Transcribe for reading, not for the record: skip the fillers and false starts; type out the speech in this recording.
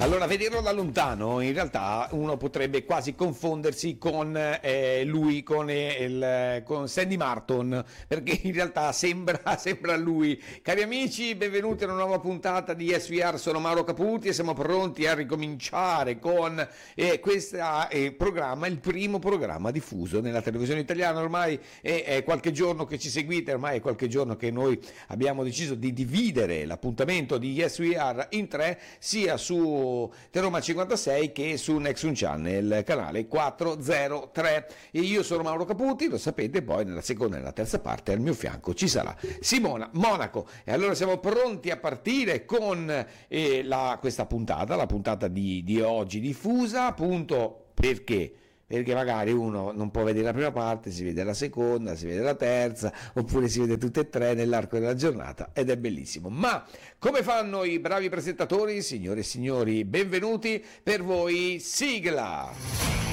Allora, vederlo da lontano, in realtà uno potrebbe quasi confondersi con lui, con Sandy Martin, perché in realtà sembra lui. Cari amici, benvenuti a una nuova puntata di SVR, sono Mauro Caputi e siamo pronti a ricominciare con questo programma, il primo programma diffuso nella televisione italiana. Ormai è qualche giorno che ci seguite, ormai è qualche giorno che noi abbiamo deciso di dividere l'appuntamento di SVR in tre, sia su Roma 56 che su Nexun Channel, canale 403. E io sono Mauro Caputi, lo sapete, poi nella seconda e nella terza parte al mio fianco ci sarà Simona Monaco. E allora siamo pronti a partire con questa puntata, la puntata di oggi diffusa, appunto perché magari uno non può vedere la prima parte, si vede la seconda, si vede la terza, oppure si vede tutte e tre nell'arco della giornata ed è bellissimo. Ma come fanno i bravi presentatori, signore e signori, benvenuti, per voi sigla!